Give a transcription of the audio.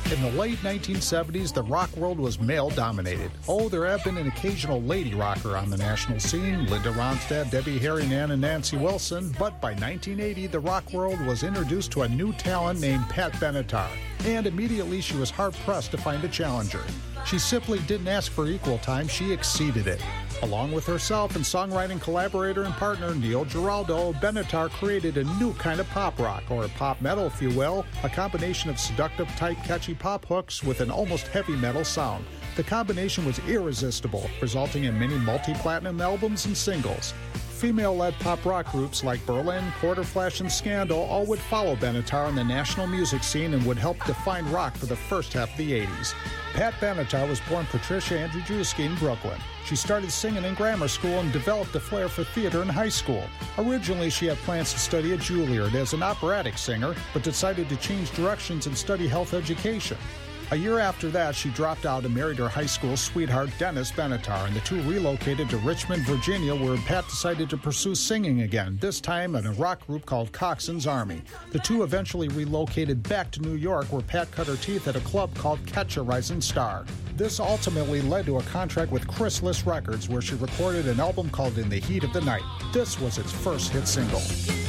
In the late 1970s, the rock world was male-dominated. Oh, there have been an occasional lady rocker on the national scene, Linda Ronstadt, Debbie Harry, and Nancy Wilson, but by 1980, the rock world was introduced to a new talent named Pat Benatar, and immediately she was hard-pressed to find a challenger. She simply didn't ask for equal time, she exceeded it. Along with herself and songwriting collaborator and partner Neil Giraldo, Benatar created a new kind of pop rock, or pop metal if you will, a combination of seductive type catchy pop hooks with an almost heavy metal sound. The combination was irresistible, resulting in many multi-platinum albums and singles. Female-led pop rock groups like Berlin, Quarterflash, and Scandal all would follow Benatar in the national music scene and would help define rock for the first half of the 80s. Pat Benatar was born Patricia Andrzejewski in Brooklyn. She started singing in grammar school and developed a flair for theater in high school. Originally, she had plans to study at Juilliard as an operatic singer, but decided to change directions and study health education. A year after that, she dropped out and married her high school sweetheart, Dennis Benatar, and the two relocated to Richmond, Virginia, where Pat decided to pursue singing again, this time in a rock group called Coxson's Army. The two eventually relocated back to New York, where Pat cut her teeth at a club called Catch a Rising Star. This ultimately led to a contract with Chrysalis Records, where she recorded an album called In the Heat of the Night. This was its first hit single.